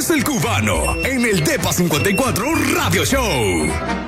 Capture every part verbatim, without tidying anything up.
es el Cubano en el Depa cincuenta y cuatro Radio Show.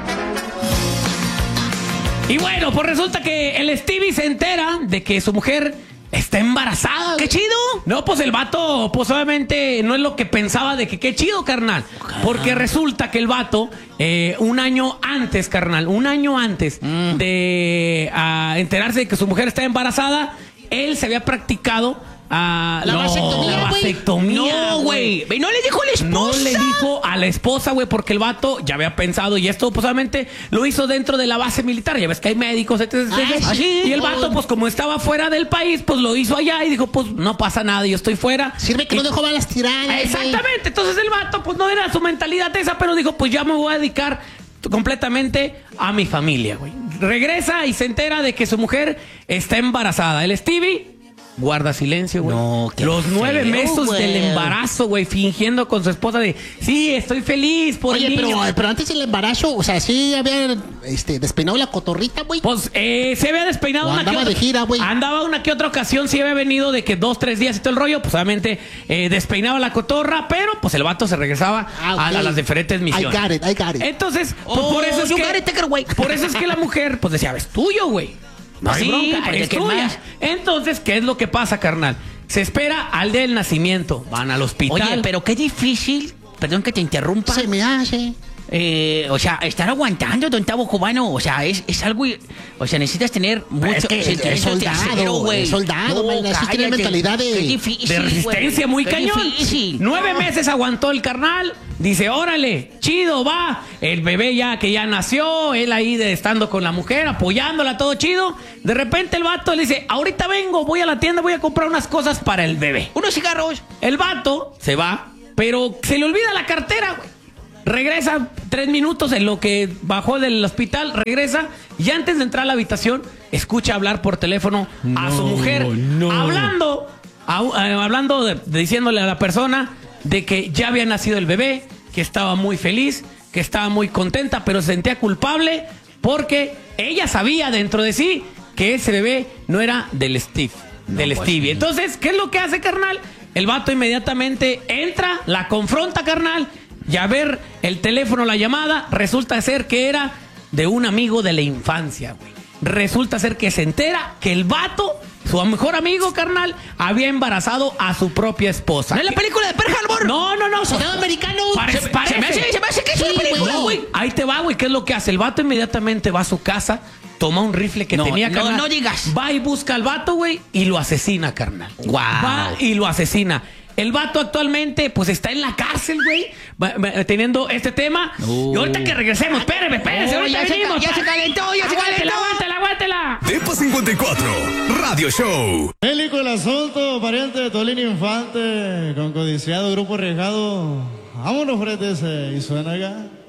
Y bueno, pues resulta que el Stevie se entera de que su mujer está embarazada. ¡Qué chido! No, pues el vato, pues obviamente no es lo que pensaba de que qué chido, carnal. Porque resulta que el vato, eh, un año antes, carnal, un año antes mm. de uh, enterarse de que su mujer está embarazada, él se había practicado Ah, la no, vasectomía, la vasectomía, no, güey. ¿Y no le dijo a la esposa? No le dijo a la esposa, güey, porque el vato ya había pensado, y esto, pues, obviamente, lo hizo dentro de la base militar. Ya ves que hay médicos, etcétera, etcétera. Ah, sí. Y el vato, pues, como estaba fuera del país, pues, lo hizo allá y dijo, pues, no pasa nada, yo estoy fuera. Sirve que y, no dejó balas tiradas. Exactamente. Entonces, el vato, pues, no era su mentalidad esa, pero dijo, pues, ya me voy a dedicar completamente a mi familia, güey. Regresa y se entera de que su mujer está embarazada. El Stevie guarda silencio, güey. No, qué Los nueve feo, meses güey. del embarazo, güey, fingiendo con su esposa de, sí, estoy feliz por Oye, el niño. pero, pero antes del embarazo, o sea, sí había este, despeinado la cotorrita, güey. Pues eh, se había despeinado O una que andaba otra. de gira, güey. Andaba una que otra ocasión, sí había venido de que dos, tres días y todo el rollo. Pues obviamente eh, despeinaba la cotorra, pero pues el vato se regresaba Ah, okay. a, a las diferentes misiones. I got it, I got it. Entonces, pues, Oh, por eso es you que got it, Tucker, güey. por eso es que la mujer, pues decía, es tuyo, güey. No hay Sí, bronca, porque es ¿qué tuya. más? Entonces, ¿qué es lo que pasa, carnal? Se espera al día del nacimiento. Van al hospital. Oye, pero qué difícil, perdón que te interrumpa. Se me hace. Eh, o sea, estar aguantando, don Tavo Cubano, o sea, es, es algo, o sea, necesitas tener mucho Es que es, es soldado, es soldado, man, eso tiene mentalidad de, qué difícil, de resistencia, güey, muy qué cañón. difícil. Nueve meses aguantó el carnal. Dice, órale, chido, va. El bebé ya que ya nació, él ahí de, estando con la mujer, apoyándola, todo chido. De repente el vato le dice, ahorita vengo, voy a la tienda, voy a comprar unas cosas para el bebé. Unos cigarros. El vato se va, pero se le olvida la cartera, güey. Regresa tres minutos en lo que bajó del hospital, regresa y antes de entrar a la habitación escucha hablar por teléfono no, a su mujer, no. hablando, a, eh, hablando de, de, diciéndole a la persona de que ya había nacido el bebé, que estaba muy feliz, que estaba muy contenta, pero se sentía culpable porque ella sabía dentro de sí que ese bebé no era del Steve, no, del pues, Stevie. Entonces, ¿qué es lo que hace, carnal? El vato inmediatamente entra, la confronta, carnal. Y a ver el teléfono, la llamada, resulta ser que era de un amigo de la infancia, güey. Resulta ser que se entera que el vato, su mejor amigo, carnal, había embarazado a su propia esposa. ¿No es la película de Pearl Harbor? No, no, no. Soldado americano. Pare, se, parece. Se me hace, se me hace que es sí, una película, güey. No, ahí te va, güey. ¿Qué es lo que hace? El vato inmediatamente va a su casa, toma un rifle que no, tenía, no, carnal. No digas. Va y busca al vato, güey, y lo asesina, carnal. Wow. Va y lo asesina. El vato actualmente, pues, está en la cárcel, güey, teniendo este tema. Uh. Y ahorita que regresemos, espérame, espérame, oh, ahorita ya venimos. Se, ya se calentó, ya se calentó. Aguántela, aguántela. Depa cincuenta y cuatro Radio Show. Bélico el asunto, pariente de Tolín Infante, con codiciado grupo arriesgado. Vámonos, frente ese, y suena acá.